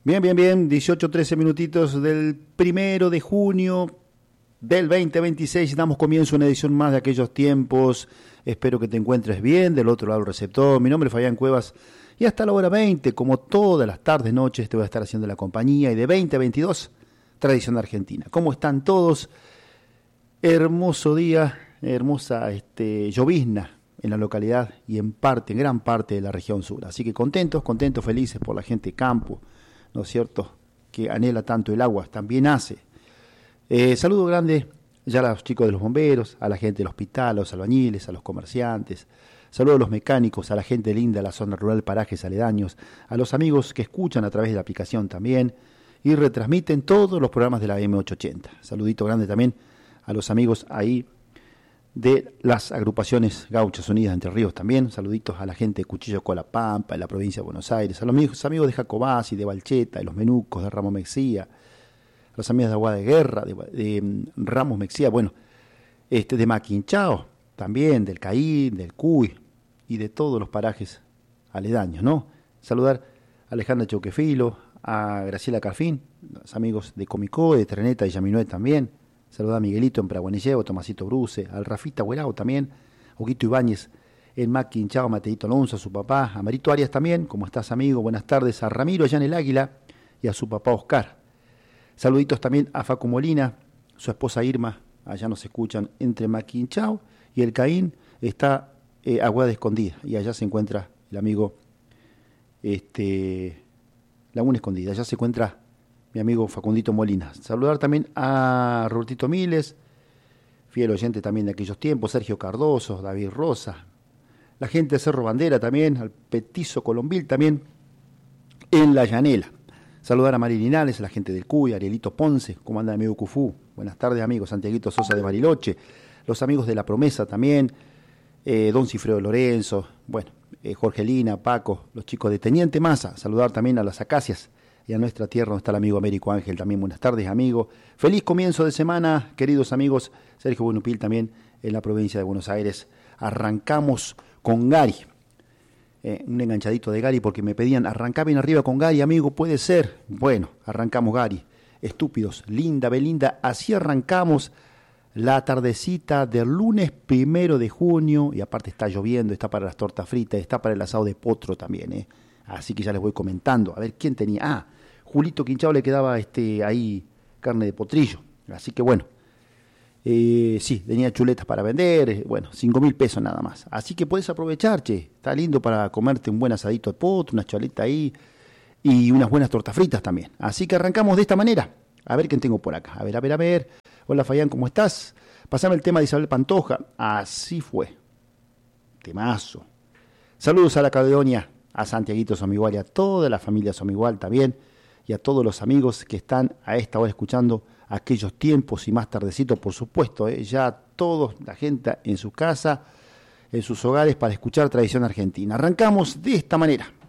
Bien, 18, 13 minutitos del 1 de junio del 2026. Damos comienzo a una edición más de Aquellos Tiempos. Espero que te encuentres bien, del otro lado del receptor. Mi nombre es Fabián Cuevas y hasta la hora 20, como todas las tardes, noches, te voy a estar haciendo la compañía. Y de 20 a 22, Tradición Argentina. ¿Cómo están todos? Hermoso día, hermosa llovizna en la localidad y en gran parte de la región sur. Así que contentos, felices por la gente de campo, ¿no es cierto?, que anhela tanto el agua, también hace. Saludo grande ya a los chicos de los bomberos, a la gente del hospital, a los albañiles, a los comerciantes. Saludo a los mecánicos, a la gente linda de la zona rural, parajes aledaños, a los amigos que escuchan a través de la aplicación también y retransmiten todos los programas de la M880. Saludito grande también a los amigos ahí de las agrupaciones Gauchas Unidas de Entre Ríos también. Saluditos a la gente de Cuchillo Colapampa, en la provincia de Buenos Aires, a los amigos de Jacobasi, de Valcheta, de Los Menucos, de Ramos Mexía, a los amigos de Agua de Guerra, de Ramos Mexía, de Maquinchao, también del Caín, del Cuy y de todos los parajes aledaños, ¿no? Saludar a Alejandra Choquefilo, a Graciela Carfín, los amigos de Comicoe, de Treneta y Yaminué también. Saludar a Miguelito en Paraguanilleo, Tomasito Bruce, al Rafita Huerao también, a Huguito Ibáñez en Maquinchao, Mateito Alonso, a su papá, a Marito Arias también, ¿cómo estás, amigo? Buenas tardes, a Ramiro allá en el Águila y a su papá Oscar. Saluditos también a Facu Molina, su esposa Irma, allá nos escuchan entre Maquinchao y el Caín, está Agua de Escondida, y allá se encuentra el amigo Laguna Escondida, allá se encuentra mi amigo Facundito Molina. Saludar también a Robertito Miles, fiel oyente también de Aquellos Tiempos, Sergio Cardoso, David Rosa, la gente de Cerro Bandera también, al Petizo Colombil también, en La Llanela. Saludar a Mari Linares, la gente del Cuy, Arielito Ponce, ¿cómo anda mi amigo Cufú? Buenas tardes, amigos. Santiaguito Sosa de Bariloche, los amigos de La Promesa también, Don Cifredo Lorenzo, Jorgelina, Paco, los chicos de Teniente Massa. Saludar también a las Acacias y a nuestra tierra donde está el amigo Américo Ángel también. Buenas tardes, amigo. Feliz comienzo de semana, queridos amigos. Sergio Buenupil también en la provincia de Buenos Aires. Arrancamos con Gary. Un enganchadito de Gary porque me pedían, arrancá bien arriba con Gary, amigo, puede ser. Bueno, arrancamos Gary. Estúpidos, linda, Belinda, así arrancamos la tardecita del lunes 1 de junio. Y aparte está lloviendo, está para las tortas fritas, está para el asado de potro también, Así que ya les voy comentando. A ver, ¿quién tenía? Julito Quinchao le quedaba ahí carne de potrillo. Así que sí, tenía chuletas para vender. 5.000 pesos nada más. Así que puedes aprovechar, está lindo para comerte un buen asadito de potro, una choleta ahí y unas buenas tortas fritas también. Así que arrancamos de esta manera. A ver quién tengo por acá. A ver. Hola, Fayán, ¿cómo estás? Pasame el tema de Isabel Pantoja. Así fue. Temazo. Saludos a la Caledonia, a Santiaguito Somigual y a toda la familia Somigual también, y a todos los amigos que están a esta hora escuchando Aquellos Tiempos y más tardecito, por supuesto, ya toda la gente en su casa, en sus hogares, para escuchar Tradición Argentina. Arrancamos de esta manera.